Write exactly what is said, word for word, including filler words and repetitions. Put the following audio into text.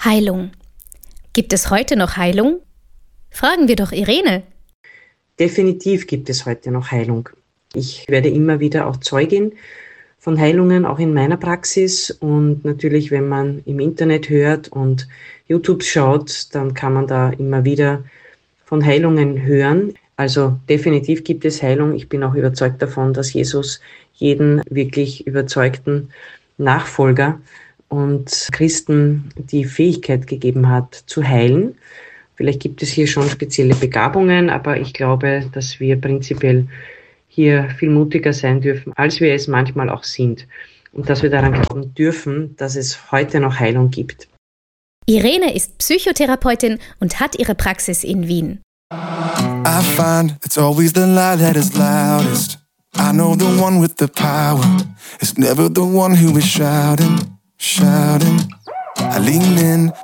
Heilung. Gibt es heute noch Heilung? Fragen wir doch Irene. Definitiv gibt es heute noch Heilung. Ich werde immer wieder auch Zeugin von Heilungen, auch in meiner Praxis. Und natürlich, wenn man im Internet hört und YouTube schaut, dann kann man da immer wieder von Heilungen hören. Also definitiv gibt es Heilung. Ich bin auch überzeugt davon, dass Jesus jeden wirklich überzeugten Nachfolger und Christen die Fähigkeit gegeben hat, zu heilen. Vielleicht gibt es hier schon spezielle Begabungen, aber ich glaube, dass wir prinzipiell hier viel mutiger sein dürfen, als wir es manchmal auch sind. Und dass wir daran glauben dürfen, dass es heute noch Heilung gibt. Irene ist Psychotherapeutin und hat ihre Praxis in Wien. I find it's always the lie that is loudest. I know the one with the power. It's never the one who is shouting, shouting. I lean in